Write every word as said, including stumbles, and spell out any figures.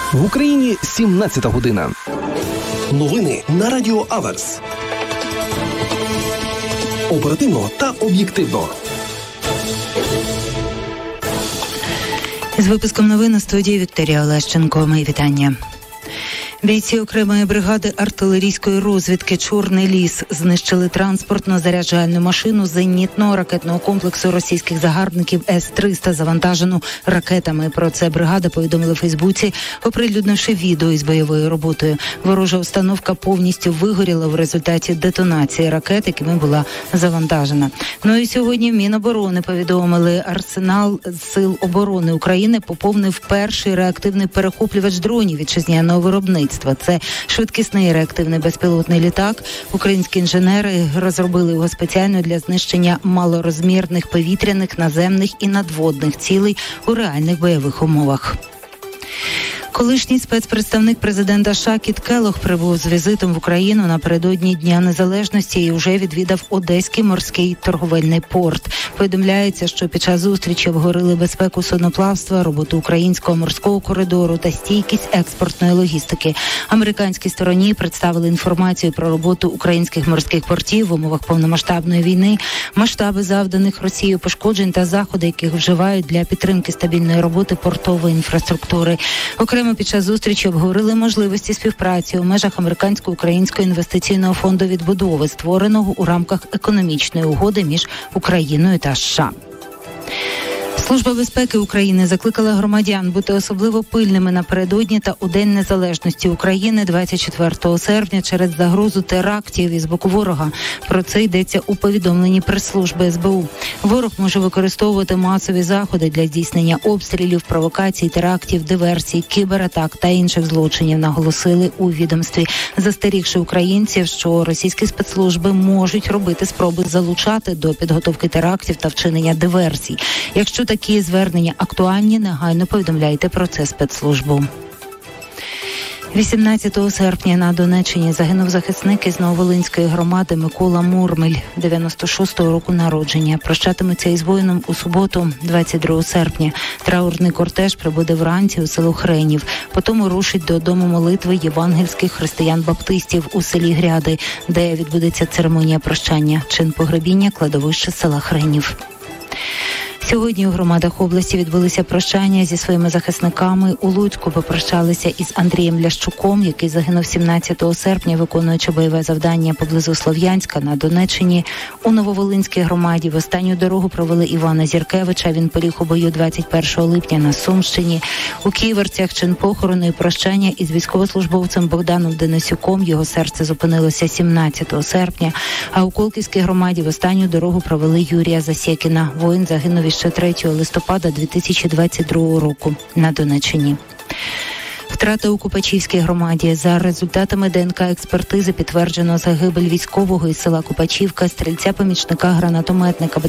В Україні сімнадцята година. Новини на Радіо Аверс. Оперативно та об'єктивно. З випуском новин на студії Вікторія Олещенко. Мої вітання. Бійці окремої бригади артилерійської розвідки «Чорний ліс» знищили транспортно-заряджальну машину зенітного ракетного комплексу російських загарбників С триста, завантажену ракетами. Про це бригада повідомила у Фейсбуці, оприлюднивши відео із бойовою роботою. Ворожа установка повністю вигоріла в результаті детонації ракет, якими була завантажена. Ну і сьогодні в Міноборони повідомили, арсенал Сил оборони України поповнив перший реактивний перехоплювач дронів вітчизняного виробництва. Це швидкісний реактивний безпілотний літак. Українські інженери розробили його спеціально для знищення малорозмірних повітряних, наземних і надводних цілей у реальних бойових умовах. Колишній спецпредставник президента США Кіт Келлог прибув з візитом в Україну напередодні Дня Незалежності і вже відвідав Одеський морський торговельний порт. Повідомляється, що під час зустрічі обговорили безпеку судноплавства, роботу українського морського коридору та стійкість експортної логістики. Американській стороні представили інформацію про роботу українських морських портів в умовах повномасштабної війни, масштаби завданих Росією пошкоджень та заходи, яких вживають для підтримки стабільної роботи портової інфраструктури. Окремо під час зустрічі обговорили можливості співпраці у межах Американсько-Українського інвестиційного фонду відбудови, створеного у рамках економічної угоди між Україною та США. Служба безпеки України закликала громадян бути особливо пильними напередодні та у День Незалежності України двадцять четвертого серпня через загрозу терактів із боку ворога. Про це йдеться у повідомленні прес-служби ес бе у. Ворог може використовувати масові заходи для здійснення обстрілів, провокацій, терактів, диверсій, кібератак та інших злочинів, наголосили у відомстві, застерігши українців, що російські спецслужби можуть робити спроби залучати до підготовки терактів та вчинення диверсій. Якщо такі звернення актуальні, негайно повідомляйте про це спецслужбу. вісімнадцятого серпня на Донеччині загинув захисник із Нововолинської громади Микола Мурмель, дев'яносто шостого року народження. Прощатиметься із воїном у суботу, двадцять другого серпня. Траурний кортеж прибуде вранці у село Хренів. Потім рушить до дому молитви євангельських християн-баптистів у селі Гряди, де відбудеться церемонія прощання. Чин погребіння – кладовище села Хренів. Сьогодні у громадах області відбулися прощання зі своїми захисниками. У Луцьку попрощалися із Андрієм Лящуком, який загинув сімнадцятого серпня, виконуючи бойове завдання поблизу Слов'янська на Донеччині. У Нововолинській громаді в останню дорогу провели Івана Зіркевича. Він поліг у бою двадцять першого липня на Сумщині. У Ківерцях чин похорону і прощання із військовослужбовцем Богданом Денисюком. Його серце зупинилося сімнадцятого серпня. А у Колківській громаді в останню дорогу провели Юрія Засєкіна. Воїн загинув ще третього листопада дві тисячі двадцять другого року на Донеччині. Втрати у Купачівській громаді. За результатами де ен ка експертизи підтверджено загибель військового із села Купачівка, стрільця-помічника гранатометника